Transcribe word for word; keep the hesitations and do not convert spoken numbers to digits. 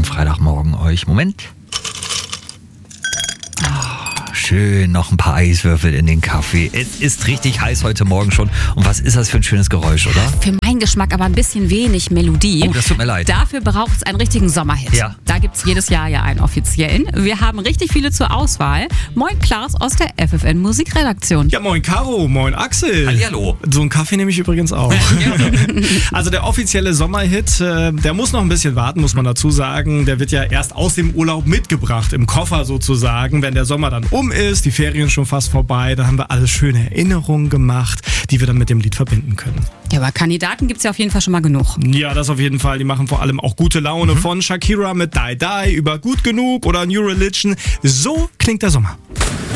Freitagmorgen euch. Moment. Schön, noch ein paar Eiswürfel in den Kaffee. Es ist richtig heiß heute Morgen schon. Und was ist das für ein schönes Geräusch, oder? Für meinen Geschmack aber ein bisschen wenig Melodie. Oh, das tut mir leid. Dafür braucht es einen richtigen Sommerhit. Ja. Da gibt es jedes Jahr ja einen offiziellen. Wir haben richtig viele zur Auswahl. Moin Klaas aus der F F N Musikredaktion. Ja, moin Caro, moin Axel. Hallihallo. So einen Kaffee nehme ich übrigens auch. Also der offizielle Sommerhit, äh, der muss noch ein bisschen warten, muss man dazu sagen. Der wird ja erst aus dem Urlaub mitgebracht, im Koffer sozusagen. Wenn der Sommer dann um ist, die Ferien schon fast vorbei, dann haben wir alles schöne Erinnerungen gemacht, die wir dann mit dem Lied verbinden können. Ja, aber Kandidaten gibt es ja auf jeden Fall schon mal genug. Ja, das auf jeden Fall. Die machen vor allem auch gute Laune. Mhm. Von Shakira mit Die Die über Gut Genug oder New Religion. So klingt der Sommer.